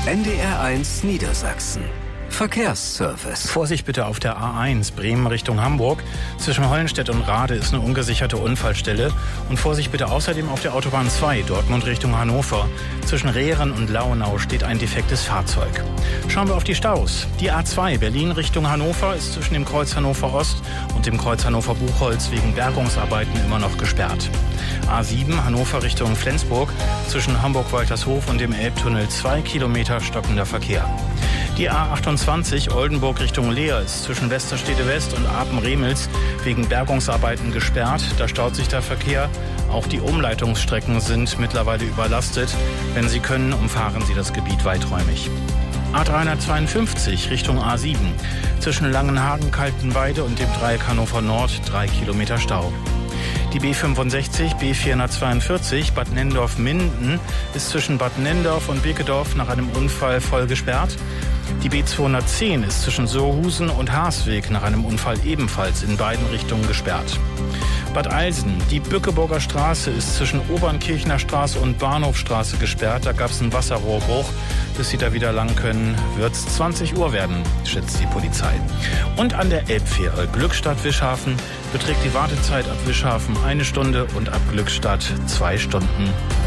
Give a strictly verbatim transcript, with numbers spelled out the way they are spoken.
N D R eins Niedersachsen. Verkehrsservice. Vorsicht bitte auf der A eins Bremen Richtung Hamburg. Zwischen Hollenstedt und Rade ist eine ungesicherte Unfallstelle. Und Vorsicht bitte außerdem auf der Autobahn zwei Dortmund Richtung Hannover. Zwischen Rehren und Lauenau steht ein defektes Fahrzeug. Schauen wir auf die Staus. Die A zwei Berlin Richtung Hannover ist zwischen dem Kreuz Hannover Ost und dem Kreuz Hannover Buchholz wegen Bergungsarbeiten immer noch gesperrt. A sieben Hannover Richtung Flensburg zwischen Hamburg-Waltershof und dem Elbtunnel zwei Kilometer stockender Verkehr. Die A achtundzwanzig Oldenburg Richtung Leer ist zwischen Westerstede West und Apen-Remels wegen Bergungsarbeiten gesperrt. Da staut sich der Verkehr. Auch die Umleitungsstrecken sind mittlerweile überlastet. Wenn Sie können, umfahren Sie das Gebiet weiträumig. A dreihundertzweiundfünfzig Richtung A sieben zwischen Langenhagen, Kaltenweide und dem Dreieck Hannover Nord drei Kilometer Stau. Die B fünfundsechzig, B vierhundertzweiundvierzig Bad Nennendorf-Minden ist zwischen Bad Nennendorf und Birkedorf nach einem Unfall voll gesperrt. Die B zweihundertzehn ist zwischen Sohusen und Haasweg nach einem Unfall ebenfalls in beiden Richtungen gesperrt. Bad Eilsen, die Bückeburger Straße ist zwischen Obernkirchner Straße und Bahnhofstraße gesperrt. Da gab es einen Wasserrohrbruch. Bis Sie da wieder lang können, wird es zwanzig Uhr werden, schätzt die Polizei. Und an der Elbfähre Glückstadt-Wischhafen beträgt die Wartezeit ab Wischhafen eine Stunde und ab Glückstadt zwei Stunden.